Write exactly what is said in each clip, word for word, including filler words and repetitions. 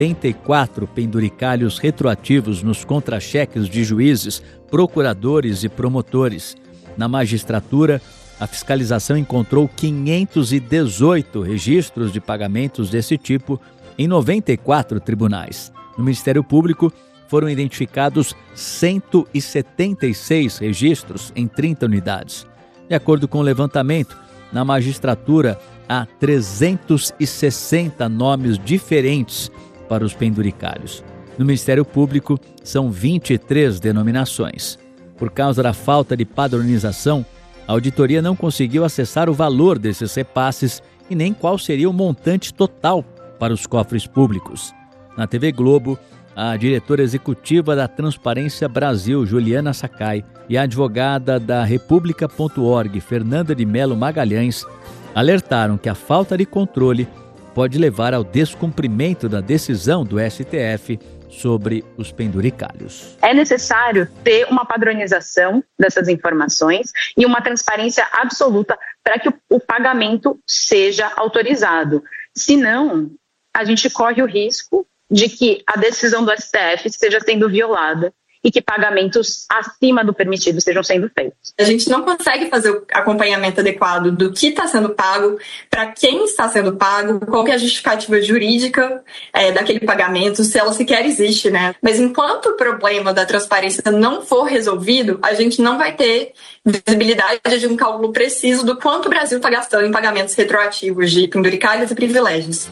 noventa e quatro penduricalhos retroativos nos contra-cheques de juízes, procuradores e promotores. Na magistratura, a fiscalização encontrou quinhentos e dezoito registros de pagamentos desse tipo em noventa e quatro tribunais. No Ministério Público, foram identificados cento e setenta e seis registros em trinta unidades. De acordo com o levantamento, na magistratura há trezentos e sessenta nomes diferentes para os penduricalhos. No Ministério Público, são vinte e três denominações. Por causa da falta de padronização, a auditoria não conseguiu acessar o valor desses repasses e nem qual seria o montante total para os cofres públicos. Na T V Globo, a diretora executiva da Transparência Brasil, Juliana Sakai, e a advogada da República ponto org, Fernanda de Melo Magalhães, alertaram que a falta de controle pode levar ao descumprimento da decisão do S T F sobre os penduricalhos. É necessário ter uma padronização dessas informações e uma transparência absoluta para que o, o pagamento seja autorizado. Senão, a gente corre o risco de que a decisão do S T F esteja sendo violada e que pagamentos acima do permitido estejam sendo feitos. A gente não consegue fazer o acompanhamento adequado do que está sendo pago, para quem está sendo pago, qual que é a justificativa jurídica é, daquele pagamento, se ela sequer existe, né? Mas enquanto o problema da transparência não for resolvido, a gente não vai ter visibilidade de um cálculo preciso do quanto o Brasil está gastando em pagamentos retroativos de penduricalhos e privilégios.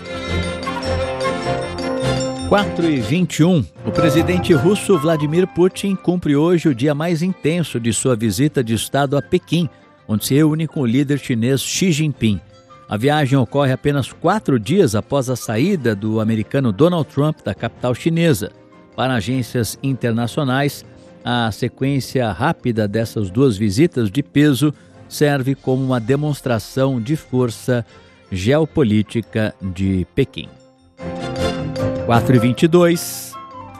quatro e vinte e um. O presidente russo Vladimir Putin cumpre hoje o dia mais intenso de sua visita de Estado a Pequim, onde se reúne com o líder chinês Xi Jinping. A viagem ocorre apenas quatro dias após a saída do americano Donald Trump da capital chinesa. Para agências internacionais, a sequência rápida dessas duas visitas de peso serve como uma demonstração de força geopolítica de Pequim. quatro e vinte e dois.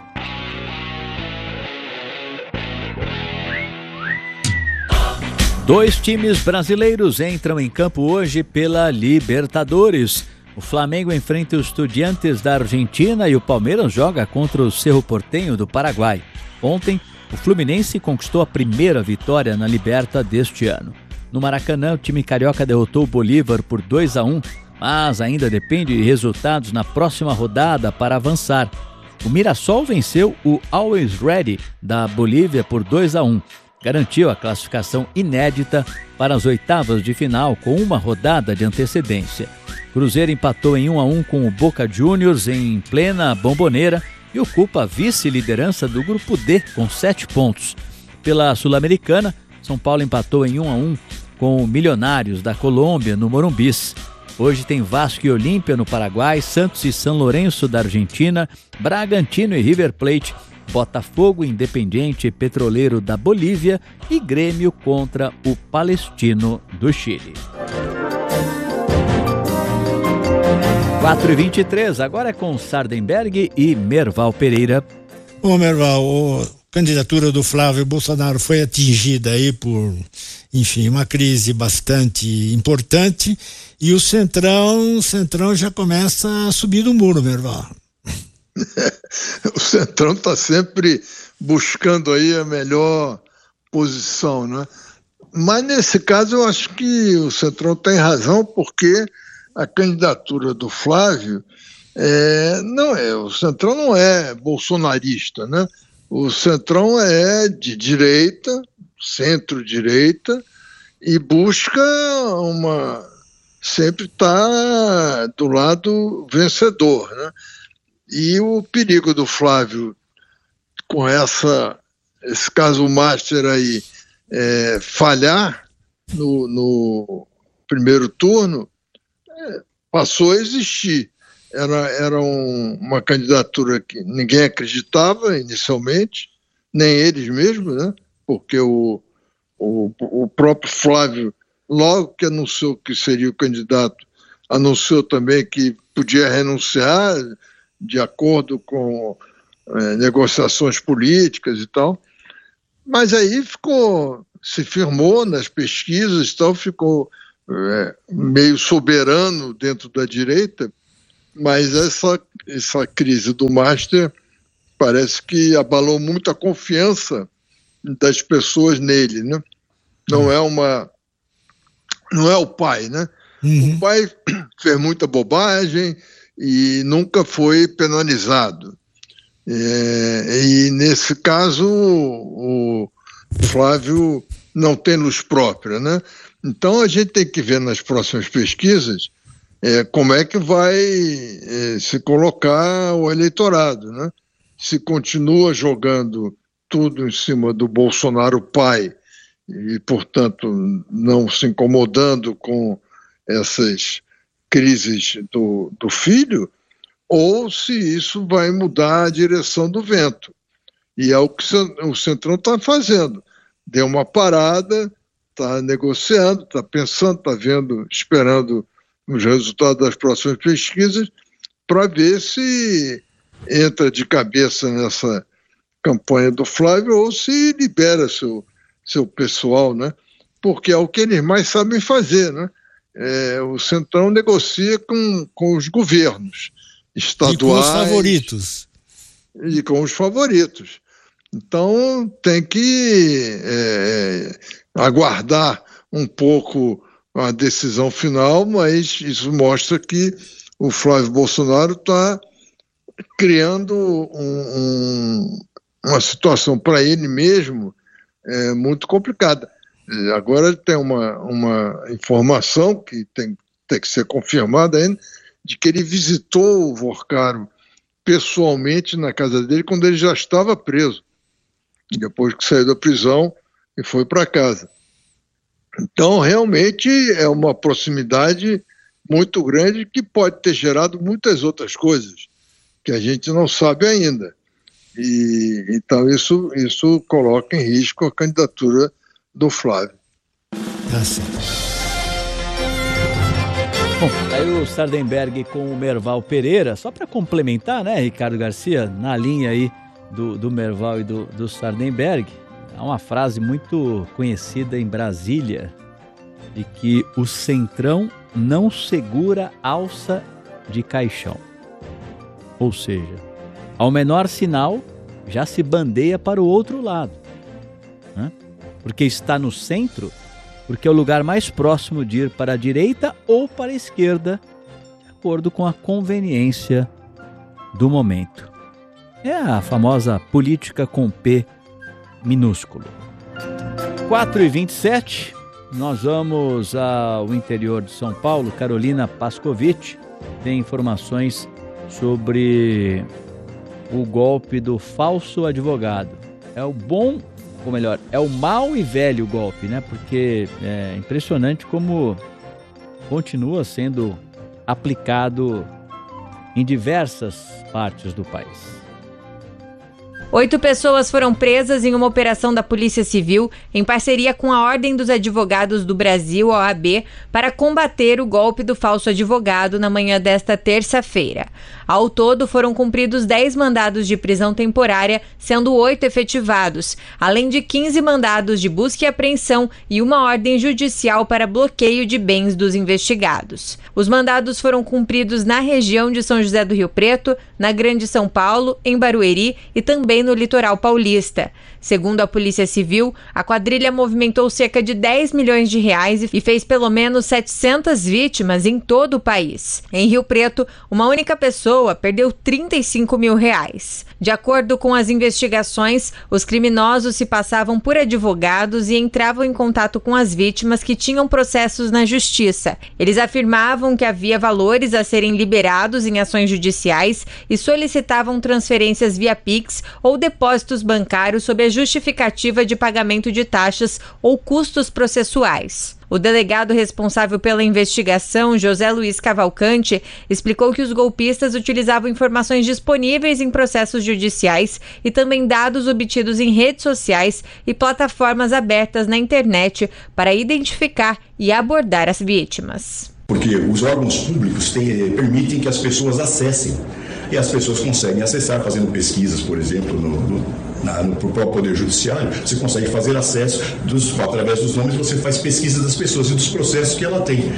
Dois times brasileiros entram em campo hoje pela Libertadores. O Flamengo enfrenta os Estudiantes da Argentina e o Palmeiras joga contra o Cerro Porteño do Paraguai. Ontem, o Fluminense conquistou a primeira vitória na Liberta deste ano. No Maracanã, o time carioca derrotou o Bolívar por dois a um, mas ainda depende de resultados na próxima rodada para avançar. O Mirassol venceu o Always Ready da Bolívia por dois a um. Garantiu a classificação inédita para as oitavas de final com uma rodada de antecedência. Cruzeiro empatou em um a um com o Boca Juniors em plena Bomboneira e ocupa a vice-liderança do Grupo D com sete pontos. Pela Sul-Americana, São Paulo empatou em um a um com o Milionários da Colômbia no Morumbis. Hoje tem Vasco e Olímpia no Paraguai, Santos e São Lourenço da Argentina, Bragantino e River Plate, Botafogo, Independiente e Petroleiro da Bolívia e Grêmio contra o Palestino do Chile. quatro e vinte e três, agora é com Sardenberg e Merval Pereira. Ô Merval, a candidatura do Flávio Bolsonaro foi atingida aí por, enfim, uma crise bastante importante e o Centrão, o Centrão já começa a subir do muro, Merval. O Centrão está sempre buscando aí a melhor posição, né? Mas nesse caso eu acho que o Centrão tem razão, porque a candidatura do Flávio é, não é, o Centrão não é bolsonarista, né? O Centrão é de direita, centro-direita, e busca uma, sempre está do lado vencedor, né? E o perigo do Flávio com essa, esse caso master aí é, falhar no, no primeiro turno, é, passou a existir. Era, era um, uma candidatura que ninguém acreditava inicialmente, nem eles mesmos, né? Porque o, o, o próprio Flávio, logo que anunciou que seria o candidato, anunciou também que podia renunciar de acordo com é, negociações políticas e tal, mas aí ficou, se firmou nas pesquisas e tal, ficou é, meio soberano dentro da direita, mas essa, essa crise do Master parece que abalou muito a confiança das pessoas nele, né? Não é uma... Não é o pai, né? Uhum. O pai fez muita bobagem e nunca foi penalizado. É, e, nesse caso, o Flávio não tem luz própria, né? Então, a gente tem que ver nas próximas pesquisas é, como é que vai é, se colocar o eleitorado, né? Se continua jogando tudo em cima do Bolsonaro pai e, portanto, não se incomodando com essas crises do, do filho, ou se isso vai mudar a direção do vento. E é o que o Centrão está fazendo. Deu uma parada, está negociando, está pensando, está vendo, esperando os resultados das próximas pesquisas para ver se entra de cabeça nessa campanha do Flávio ou se libera seu, seu pessoal, né? Porque é o que eles mais sabem fazer, né? É, o Centrão negocia com, com os governos estaduais. E com os favoritos. E com os favoritos. Então, tem que é, aguardar um pouco a decisão final, mas isso mostra que o Flávio Bolsonaro está criando um, um, uma situação para ele mesmo é, muito complicada. Agora tem uma, uma informação que tem, tem que ser confirmada ainda, de que ele visitou o Vorcaro pessoalmente na casa dele quando ele já estava preso, depois que saiu da prisão e foi para casa. Então, realmente, é uma proximidade muito grande que pode ter gerado muitas outras coisas que a gente não sabe ainda. E, então, isso, isso coloca em risco a candidatura do Flávio. Tá certo. Bom, aí o Sardenberg com o Merval Pereira, só para complementar, né, Ricardo Garcia, na linha aí do, do Merval e do, do Sardenberg, há uma frase muito conhecida em Brasília, de que o Centrão não segura alça de caixão. Ou seja, ao menor sinal, já se bandeia para o outro lado, né? Porque está no centro, porque é o lugar mais próximo de ir para a direita ou para a esquerda, de acordo com a conveniência do momento. É a famosa política com P minúsculo. quatro e vinte e sete, nós vamos ao interior de São Paulo. Carolina Pascovitch tem informações sobre o golpe do falso advogado. É o bom, ou melhor, é o mau e velho golpe, né? Porque é impressionante como continua sendo aplicado em diversas partes do país. Oito pessoas foram presas em uma operação da Polícia Civil em parceria com a Ordem dos Advogados do Brasil, O A B, para combater o golpe do falso advogado na manhã desta terça-feira. Ao todo, foram cumpridos dez mandados de prisão temporária, sendo oito efetivados, além de quinze mandados de busca e apreensão e uma ordem judicial para bloqueio de bens dos investigados. Os mandados foram cumpridos na região de São José do Rio Preto, na Grande São Paulo, em Barueri e também no litoral paulista. Segundo a Polícia Civil, a quadrilha movimentou cerca de dez milhões de reais e fez pelo menos setecentas vítimas em todo o país. Em Rio Preto, uma única pessoa perdeu trinta e cinco mil reais. De acordo com as investigações, os criminosos se passavam por advogados e entravam em contato com as vítimas que tinham processos na justiça. Eles afirmavam que havia valores a serem liberados em ações judiciais e solicitavam transferências via Pix ou depósitos bancários sob a justificativa de pagamento de taxas ou custos processuais. O delegado responsável pela investigação, José Luiz Cavalcante, explicou que os golpistas utilizavam informações disponíveis em processos judiciais e também dados obtidos em redes sociais e plataformas abertas na internet para identificar e abordar as vítimas. Porque os órgãos públicos têm, permitem que as pessoas acessem. E as pessoas conseguem acessar fazendo pesquisas, por exemplo, no, no, na, no próprio Poder Judiciário. Você consegue fazer acesso, dos, através dos nomes, você faz pesquisa das pessoas e dos processos que ela tem.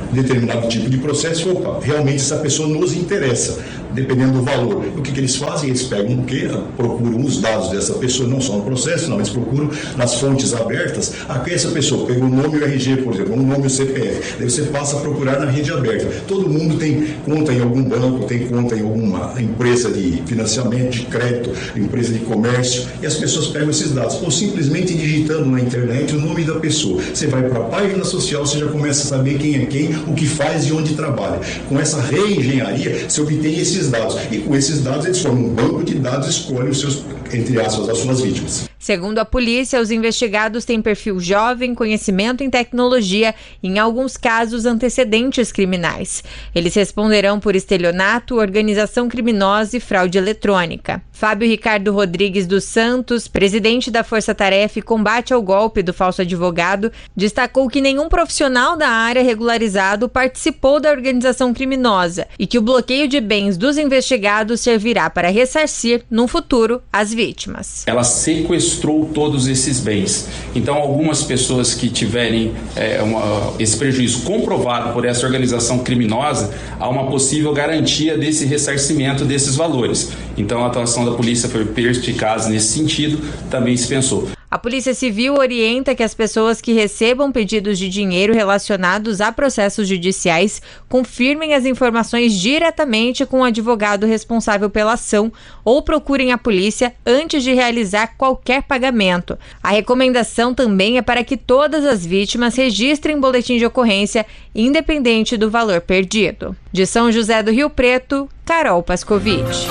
determinado tipo de processo, opa, realmente essa pessoa nos interessa, dependendo do valor. O que, que eles fazem? Eles pegam o quê? Procuram os dados dessa pessoa, não só no processo, não, eles procuram nas fontes abertas. Aqui essa pessoa pegou o nome e o R G, por exemplo, o nome e o C P F. Daí você passa a procurar na rede aberta. Todo mundo tem conta em algum banco, tem conta em alguma empresa de financiamento, de crédito, empresa de comércio, e as pessoas pegam esses dados, ou simplesmente digitando na internet o nome da pessoa. Você vai para a página social, você já começa a saber quem é quem, o que faz e onde trabalha. Com essa reengenharia, você obtém esses dados, e com esses dados eles formam um banco de dados e escolhem os seus, entre aspas, as suas vítimas. Segundo a polícia, os investigados têm perfil jovem, conhecimento em tecnologia e, em alguns casos, antecedentes criminais. Eles responderão por estelionato, organização criminosa e fraude eletrônica. Fábio Ricardo Rodrigues dos Santos, presidente da Força Tarefa e Combate ao Golpe do Falso Advogado, destacou que nenhum profissional da área regularizado participou da organização criminosa e que o bloqueio de bens dos investigados servirá para ressarcir, no futuro, as vítimas. Ela sequestrou todos esses bens. Então, algumas pessoas que tiverem é, uma, esse prejuízo comprovado por essa organização criminosa, há uma possível garantia desse ressarcimento desses valores. Então, a atuação da polícia foi perspicaz nesse sentido, também se pensou. A Polícia Civil orienta que as pessoas que recebam pedidos de dinheiro relacionados a processos judiciais confirmem as informações diretamente com o advogado responsável pela ação ou procurem a polícia antes de realizar qualquer pagamento. A recomendação também é para que todas as vítimas registrem boletim de ocorrência, independente do valor perdido. De São José do Rio Preto, Carol Pascovitch.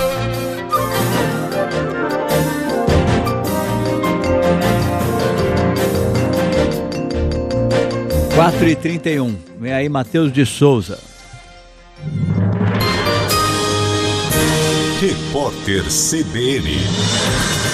quatro e trinta e um. Vem aí Matheus de Souza. Repórter C B N.